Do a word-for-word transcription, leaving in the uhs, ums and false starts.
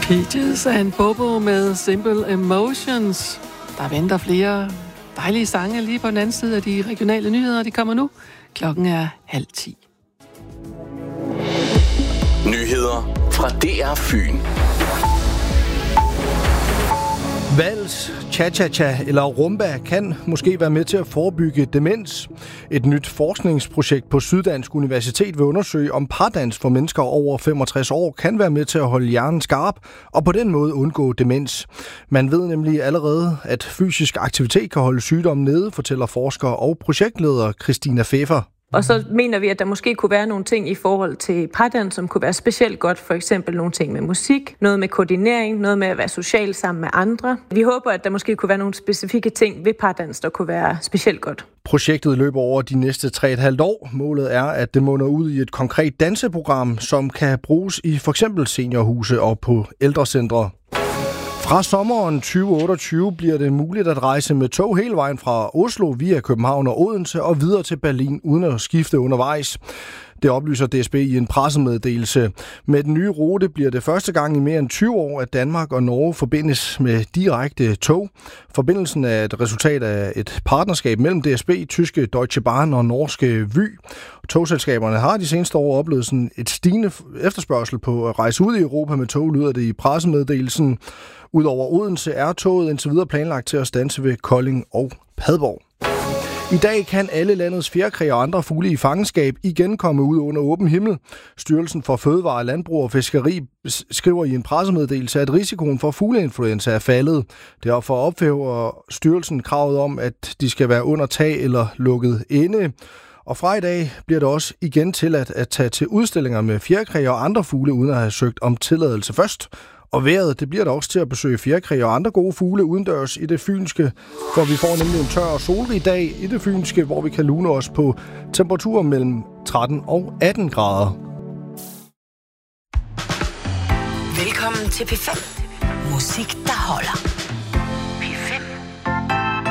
Peaches and Bobo med Simple Emotions. Der venter flere dejlige sange lige på den anden side af de regionale nyheder. De kommer nu. Klokken er halv ti. Nyheder fra D R Fyn. Vals, cha-cha-cha eller rumba kan måske være med til at forebygge demens. Et nyt forskningsprojekt på Syddansk Universitet vil undersøge, om pardans for mennesker over femogtres år kan være med til at holde hjernen skarp og på den måde undgå demens. Man ved nemlig allerede, at fysisk aktivitet kan holde sygdommen nede, fortæller forsker og projektleder Christina Pfeffer. Og så mener vi, at der måske kunne være nogle ting i forhold til pardans, som kunne være specielt godt. For eksempel nogle ting med musik, noget med koordinering, noget med at være social sammen med andre. Vi håber, at der måske kunne være nogle specifikke ting ved pardans, der kunne være specielt godt. Projektet løber over de næste tre og et halvt år. Målet er, at det munder ud i et konkret danseprogram, som kan bruges i for eksempel seniorhuse og på ældrecentre. Fra sommeren tyve otteogtyve bliver det muligt at rejse med tog hele vejen fra Oslo via København og Odense og videre til Berlin uden at skifte undervejs. Det oplyser D S B i en pressemeddelelse. Med den nye rute bliver det første gang i mere end tyve år, at Danmark og Norge forbindes med direkte tog. Forbindelsen er et resultat af et partnerskab mellem D S B, tyske Deutsche Bahn og norske Vy. Togselskaberne har de seneste år oplevet sådan et stigende efterspørgsel på at rejse ud i Europa med tog, lyder det i pressemeddelelsen. Udover Odense er toget indtil videre planlagt til at standse ved Kolding og Padborg. I dag kan alle landets fjerkræ og andre fugle i fangenskab igen komme ud under åben himmel. Styrelsen for Fødevare, Landbrug og Fiskeri skriver i en pressemeddelelse, at risikoen for fugleinfluenza er faldet. Derfor ophæver styrelsen kravet om, at de skal være under tag eller lukket inde. Og fra i dag bliver det også igen tilladt at tage til udstillinger med fjerkræ og andre fugle, uden at have søgt om tilladelse først. Og vejret, det bliver der også til at besøge fjerkræ og andre gode fugle udendørs i det fynske, hvor vi får nemlig en tør og solrig dag i det fynske, hvor vi kan lune os på temperaturer mellem tretten og atten grader. Velkommen til P fem. Musik, der holder.